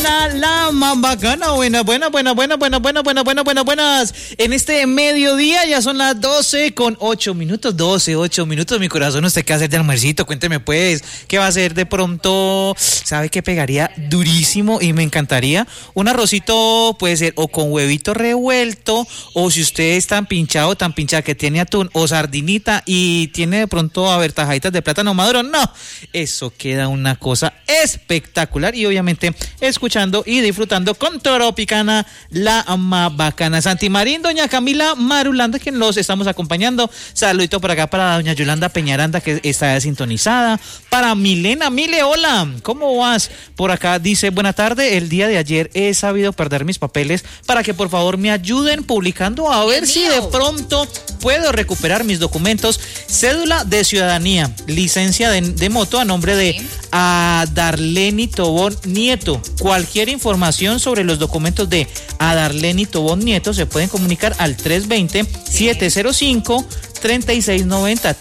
Tropicana, la más bacana. Buenas. En este mediodía ya son las 12:08. 8 minutos, mi corazón. ¿Usted qué va a hacer de almuercito? Cuénteme pues, ¿qué va a hacer de pronto? ¿Sabe qué pegaría durísimo y me encantaría? Un arrocito puede ser o con huevito revuelto, o si usted es tan pinchada que tiene atún o sardinita y tiene de pronto avertajaditas de plátano maduro, no, eso queda una cosa espectacular. Y obviamente escuchando y disfrutando con Tropicana, la más bacana. Santi Marín, doña Camila Marulanda, quien los estamos acompañando. Saludito por acá para doña Yolanda Peñaranda, que está sintonizada. Para Milena, Mile, hola, ¿cómo vas? Por acá dice, buena tarde, el día de ayer he sabido perder mis papeles para que por favor me ayuden publicando a ver si de pronto puedo recuperar mis documentos, cédula de ciudadanía, licencia de moto a nombre de Adarleni Tobón Nieto. Cualquier información sobre los documentos de Adarleni Tobón Nieto se pueden comunicar al 320-705 3690,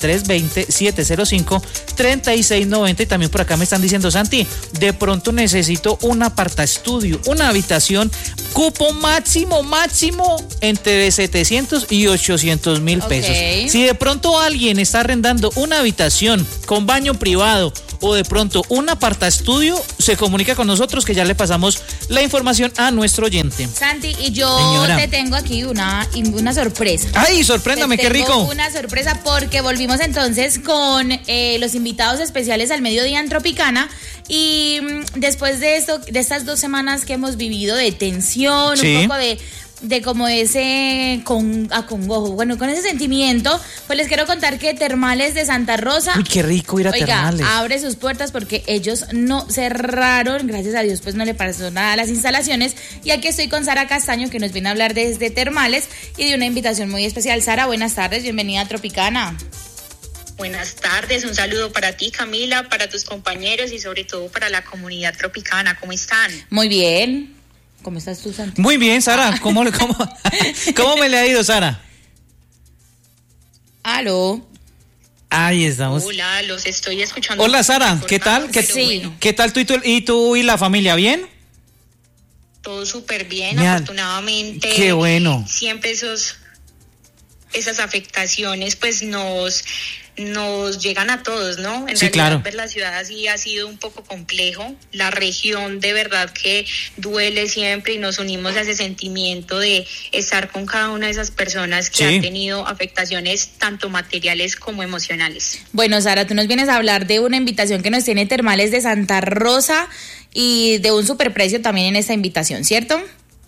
320-705-3690. Y también por acá me están diciendo, Santi, de pronto necesito un apartaestudio, una habitación, cupo máximo entre 700 y 800 mil pesos. Si de pronto alguien está arrendando una habitación con baño privado o de pronto un apartaestudio, se comunica con nosotros que ya le pasamos la información a nuestro oyente. Santi, y yo te tengo aquí una sorpresa. ¡Ay, sorpréndame, qué rico! Una sorpresa porque volvimos entonces con los invitados especiales al mediodía en Tropicana. Y después de esto, de estas 2 semanas que hemos vivido de tensión, sí, un poco de como ese acongojo, bueno, con ese sentimiento, pues les quiero contar que Termales de Santa Rosa, uy, qué rico ir a Termales, abre sus puertas porque ellos no cerraron, gracias a Dios, pues no le pasó nada a las instalaciones. Y aquí estoy con Sara Castaño, que nos viene a hablar desde Termales y de una invitación muy especial. Sara, buenas tardes, bienvenida a Tropicana. Buenas tardes, un saludo para ti, Camila, para tus compañeros y sobre todo para la comunidad tropicana. ¿Cómo están? Muy bien. ¿Cómo estás tú, Santi? Muy bien, Sara. ¿Cómo me le ha ido, Sara? Aló. Ahí estamos. Hola, los estoy escuchando. Hola, Sara. ¿Qué tal? ¿Qué tal tú y la familia? ¿Bien? Todo súper bien, afortunadamente. Qué bueno. Siempre esas afectaciones pues nos llegan a todos, ¿no? En realidad, claro. Ver la ciudad así ha sido un poco complejo. La región de verdad que duele siempre y nos unimos a ese sentimiento de estar con cada una de esas personas que han tenido afectaciones tanto materiales como emocionales. Bueno, Sara, tú nos vienes a hablar de una invitación que nos tiene Termales de Santa Rosa y de un superprecio también en esta invitación, ¿cierto?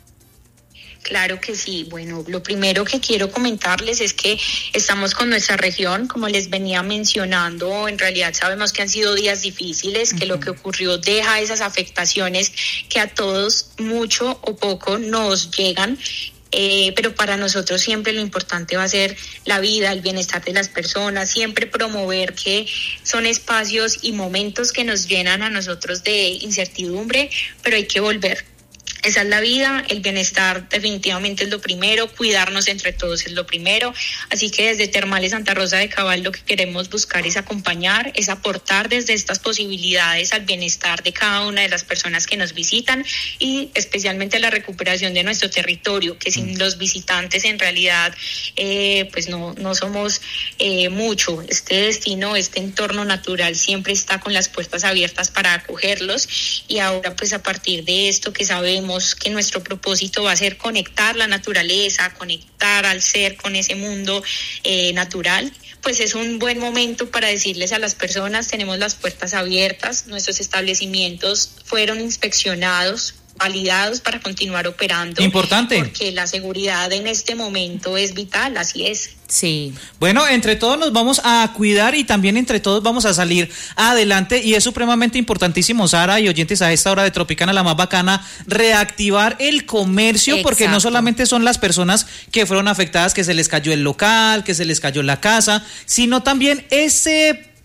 Claro que sí. Bueno, lo primero que quiero comentarles es que estamos con nuestra región, como les venía mencionando, en realidad sabemos que han sido días difíciles, que lo que ocurrió deja esas afectaciones que a todos, mucho o poco, nos llegan. Pero para nosotros siempre lo importante va a ser la vida, el bienestar de las personas, siempre promover que son espacios y momentos que nos llenan a nosotros de incertidumbre, pero hay que volver. Esa es la vida, el bienestar definitivamente es lo primero, cuidarnos entre todos es lo primero, así que desde Termales Santa Rosa de Cabal lo que queremos buscar es acompañar, es aportar desde estas posibilidades al bienestar de cada una de las personas que nos visitan y especialmente a la recuperación de nuestro territorio, que sin los visitantes en realidad pues no somos mucho. Este destino, este entorno natural siempre está con las puertas abiertas para acogerlos y ahora pues a partir de esto que sabemos que nuestro propósito va a ser conectar la naturaleza, conectar al ser con ese mundo natural, pues es un buen momento para decirles a las personas, tenemos las puertas abiertas, nuestros establecimientos fueron inspeccionados, validados para continuar operando. Importante. Porque la seguridad en este momento es vital, así es. Sí. Bueno, entre todos nos vamos a cuidar y también entre todos vamos a salir adelante y es supremamente importantísimo, Sara y oyentes, a esta hora de Tropicana, la más bacana, reactivar el comercio. Exacto. Porque no solamente son las personas que fueron afectadas, que se les cayó el local, que se les cayó la casa, sino también ese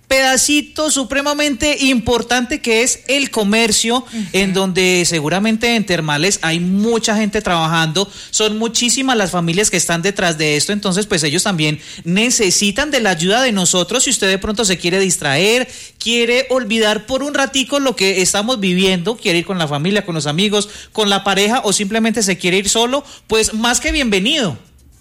pedacito supremamente importante que es el comercio, en donde seguramente en Termales hay mucha gente trabajando, son muchísimas las familias que están detrás de esto, entonces pues ellos también necesitan de la ayuda de nosotros. Si usted de pronto se quiere distraer, quiere olvidar por un ratico lo que estamos viviendo, quiere ir con la familia, con los amigos, con la pareja o simplemente se quiere ir solo, pues más que bienvenido.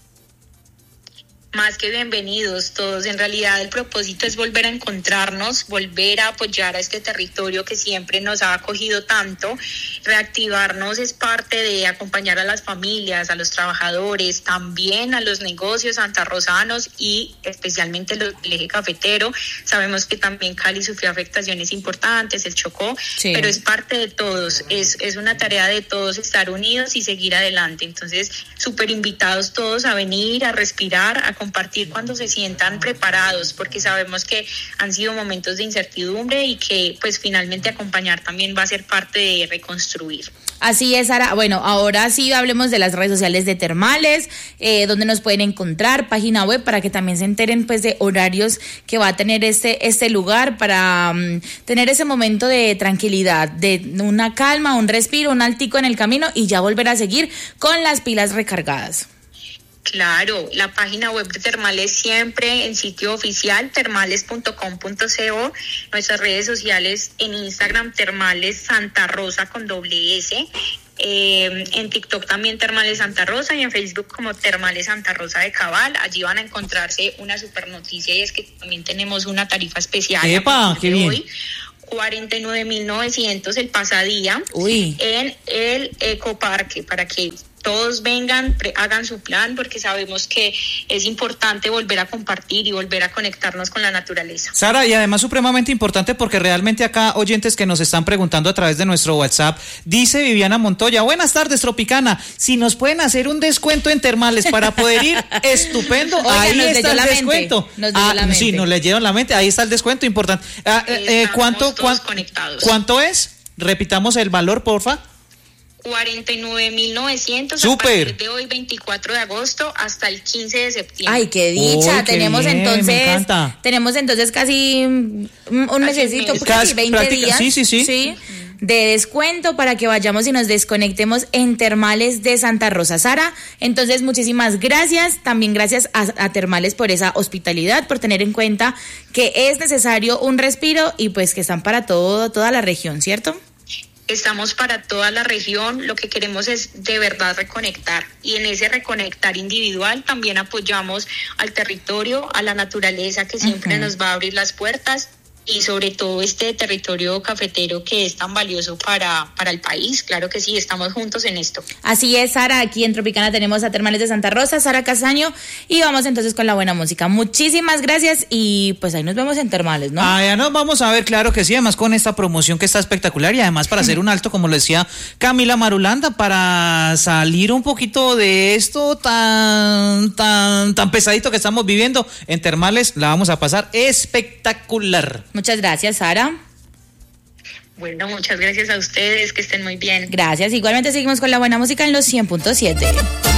Más que bienvenidos todos. En realidad el propósito es volver a encontrarnos, volver a apoyar a este territorio que siempre nos ha acogido tanto. Reactivarnos es parte de acompañar a las familias, a los trabajadores, también a los negocios santarrosanos y especialmente los del eje cafetero. Sabemos que también Cali sufrió afectaciones importantes, el Chocó, sí, pero es parte de todos, es una tarea de todos estar unidos y seguir adelante. Entonces, súper invitados todos a venir, a respirar, a compartir cuando se sientan preparados, porque sabemos que han sido momentos de incertidumbre y que pues finalmente acompañar también va a ser parte de reconstruir. Así es, Sara. Bueno, ahora sí hablemos de las redes sociales de Termales, donde nos pueden encontrar, página web, para que también se enteren pues de horarios que va a tener este lugar para tener ese momento de tranquilidad, de una calma, un respiro, un altico en el camino y ya volver a seguir con las pilas recargadas. Claro, la página web de Termales siempre en sitio oficial, termales.com.co, nuestras redes sociales en Instagram, Termales Santa Rosa con .s, en TikTok también Termales Santa Rosa y en Facebook como Termales Santa Rosa de Cabal. Allí van a encontrarse una super noticia y es que también tenemos una tarifa especial. ¡Epa! ¡Qué bien! Hoy, 49.900 el pasadía. Uy. En el Ecoparque, para que todos vengan, hagan su plan, porque sabemos que es importante volver a compartir y volver a conectarnos con la naturaleza. Sara, y además supremamente importante porque realmente acá oyentes que nos están preguntando a través de nuestro WhatsApp, dice Viviana Montoya, buenas tardes Tropicana, si nos pueden hacer un descuento en Termales para poder ir, estupendo. Oiga, ahí está el descuento. Sí, nos leyeron la mente, ahí está el descuento importante. ¿Cuánto es? Repitamos el valor, porfa. 49.900 a partir de hoy 24 de agosto hasta el 15 de septiembre. Ay, qué dicha. Tenemos entonces casi un mesecito, casi 20 días. Sí. De descuento para que vayamos y nos desconectemos en Termales de Santa Rosa. Sara, entonces muchísimas gracias, también gracias a Termales por esa hospitalidad, por tener en cuenta que es necesario un respiro y pues que están para toda la región, ¿cierto? Estamos para toda la región, lo que queremos es de verdad reconectar y en ese reconectar individual también apoyamos al territorio, a la naturaleza que siempre nos va a abrir las puertas y sobre todo este territorio cafetero que es tan valioso para el país. Claro que sí, estamos juntos en esto. Así es, Sara, aquí en Tropicana tenemos a Termales de Santa Rosa, Sara Castaño, y vamos entonces con la buena música. Muchísimas gracias y pues ahí nos vemos en Termales, ¿no? Ya nos vamos a ver, claro que sí, además con esta promoción que está espectacular y además para hacer un alto, como lo decía Camila Marulanda, para salir un poquito de esto tan pesadito que estamos viviendo en Termales, la vamos a pasar espectacular. Muchas gracias, Sara. Bueno, muchas gracias a ustedes, que estén muy bien. Gracias, igualmente seguimos con la buena música en los 100.7.